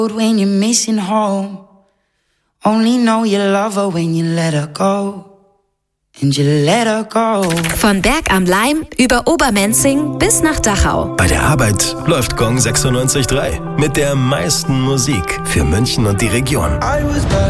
When you're missing home, only know you love her when you let her go. And you let her go. Von Berg am Laim über Obermenzing bis nach Dachau. Bei der Arbeit läuft Gong 96.3 mit der meisten Musik für München und die Region.